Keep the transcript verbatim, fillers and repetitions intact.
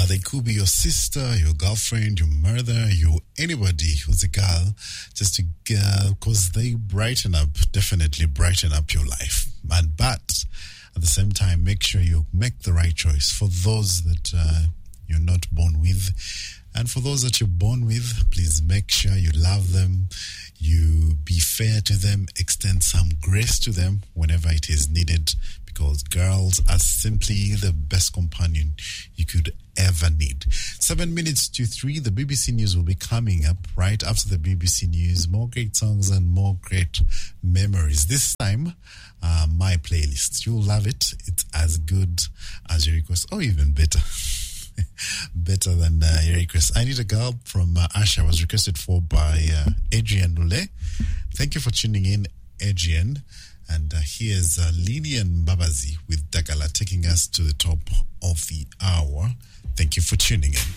they could be your sister, your girlfriend, your mother, your anybody who's a girl, just to because uh, they brighten up, definitely brighten up your life. And but at the same time, make sure you make the right choice for those that uh, you're not born with. And for those that you're born with, please make sure you love them, you be fair to them, extend some grace to them whenever it is needed, because girls are simply the best companion you could ever need. Seven minutes to three, the B B C News will be coming up right after the B B C News. More great songs and more great memories. This time, uh, my playlist. You'll love it. It's as good as your request, or even better. Better than uh, your request. I Need a Girl from uh, Asha was requested for by uh, Adrian Lule. Thank you for tuning in, Adrian. And uh, here's uh, Lilian Babazi with Dagala taking us to the top of the hour. Thank you for tuning in.